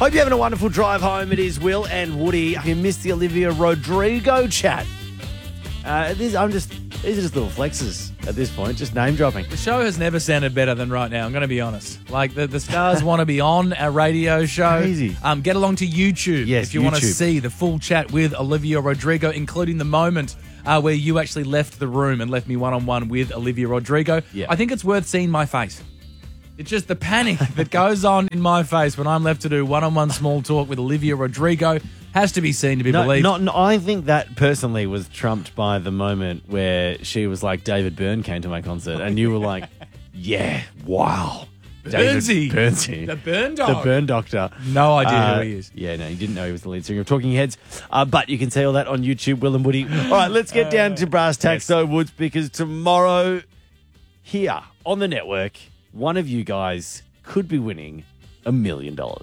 Hope you're having a wonderful drive home. It is Will and Woody. If you missed the Olivia Rodrigo chat, these are just little flexes at this point, just name dropping. The show has never sounded better than right now, I'm going to be honest. Like, the stars want to be on our radio show. Crazy. Get along to YouTube if you want to see the full chat with Olivia Rodrigo, including the moment where you actually left the room and left me one-on-one with Olivia Rodrigo. Yeah. I think it's worth seeing my face. It's just the panic that goes on in my face when I'm left to do one-on-one small talk with Olivia Rodrigo has to be seen to be believed. I think that personally was trumped by the moment where she was like, David Byrne came to my concert, and you were like, yeah, wow. Burnsy. Burnsy. The Burn Dog. The Burn Doctor. No idea who he is. Yeah, no, you didn't know he was the lead singer of Talking Heads. But you can see all that on YouTube, Will and Woody. All right, let's get down to brass tacks, though, Woods, because tomorrow here on the network, one of you guys could be winning $1 million. The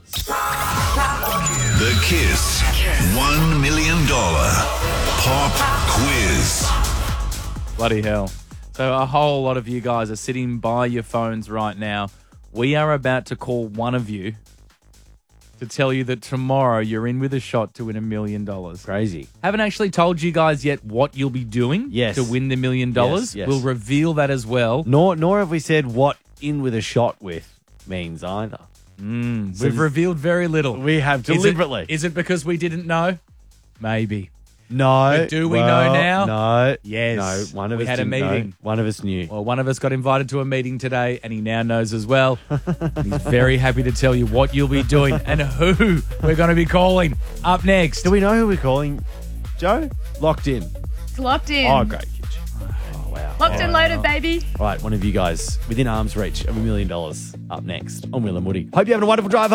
Kiss $1 million pop quiz. Bloody hell. So a whole lot of you guys are sitting by your phones right now. We are about to call one of you to tell you that tomorrow you're in with a shot to win $1 million. Crazy. Haven't actually told you guys yet what you'll be doing to win the $1 million. Yes. We'll reveal that as well. Nor have we said what in with a shot with means either. We've revealed very little. We have deliberately. Is it because we didn't know? Maybe. No. But do we know now? No. Yes. No. One of We us had a didn't know. meeting. One of us knew. Well, one of us got invited to a meeting today, and he now knows as well. He's very happy to tell you what you'll be doing and who we're going to be calling up next. Do we know who we're calling? Joe? Locked in. It's locked in. Oh, great. Oh, wow. Locked and loaded, baby. All right, one of you guys within arm's reach of $1 million up next on Will and Woody. Hope you're having a wonderful drive.